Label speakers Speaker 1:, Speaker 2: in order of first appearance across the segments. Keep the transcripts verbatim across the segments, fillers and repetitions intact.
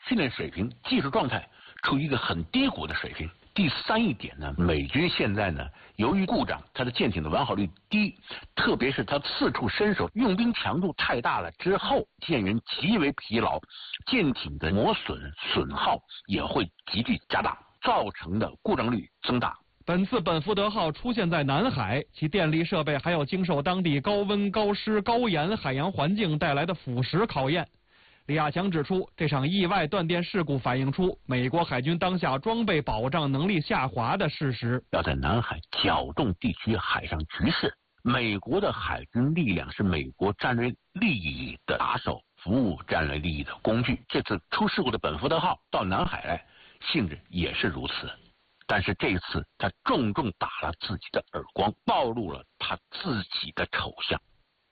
Speaker 1: 训练水平、技术状态处于一个很低谷的水平。第三一点呢，美军现在呢，由于故障，它的舰艇的完好率低，特别是它四处伸手，用兵强度太大了之后，舰员极为疲劳，舰艇的磨损损耗也会急剧加大，造成的故障率增大。
Speaker 2: 本次本福德号出现在南海，其电力设备还要经受当地高温、高湿、高盐海洋环境带来的腐蚀考验。李亚强指出，这场意外断电事故反映出美国海军当下装备保障能力下滑的事实。
Speaker 1: 要在南海搅动地区海上局势，美国的海军力量是美国战略利益的打手，服务战略利益的工具。这次出事故的本福德号到南海来，性质也是如此。但是这一次，他重重打了自己的耳光，暴露了他自己的丑相。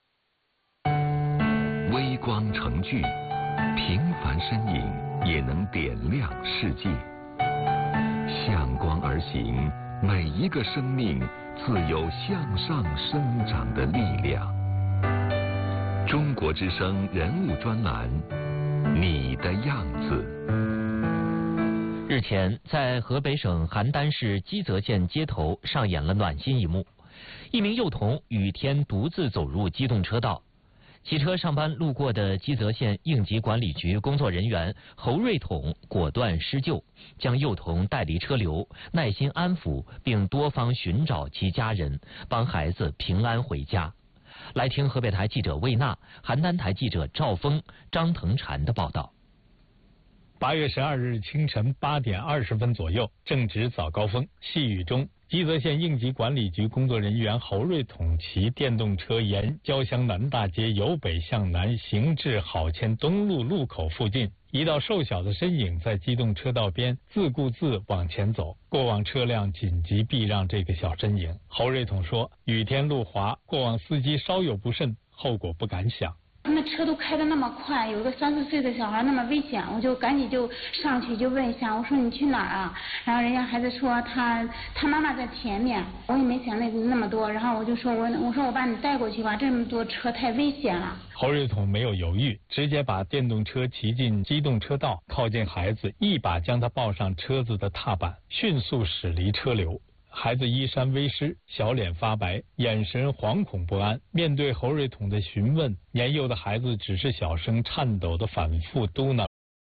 Speaker 3: 微光成炬，平凡身影也能点亮世界。向光而行，每一个生命自有向上生长的力量。中国之声人物专栏，你的样子。
Speaker 4: 日前，在河北省邯郸市基泽县街头上演了暖心一幕。一名幼童雨天独自走入机动车道，骑车上班路过的基泽县应急管理局工作人员侯瑞统果断施救，将幼童带离车流，耐心安抚，并多方寻找其家人，帮孩子平安回家。来听河北台记者魏娜、邯郸台记者赵峰、张腾婵的报道。
Speaker 5: 八月十二日清晨八点二十分左右，正值早高峰，细雨中，基泽县应急管理局工作人员侯瑞统骑电动车沿交乡南大街由北向南行至好迁东路路口附近，一道瘦小的身影在机动车道边自顾自往前走，过往车辆紧急避让这个小身影。侯瑞统说，雨天路滑，过往司机稍有不慎，后果不敢想。
Speaker 6: 那车都开得那么快，有个三四岁的小孩那么危险，我就赶紧就上去就问一下，我说你去哪儿啊？然后人家孩子说他他妈妈在前面，我也没想那那么多，然后我就说我我说我把你带过去吧，这么多车太危险了。
Speaker 5: 侯瑞统没有犹豫，直接把电动车骑进机动车道，靠近孩子，一把将他抱上车子的踏板，迅速驶离车流。孩子衣衫微湿，小脸发白，眼神惶恐不安。面对侯瑞统的询问，年幼的孩子只是小声颤抖地反复嘟囔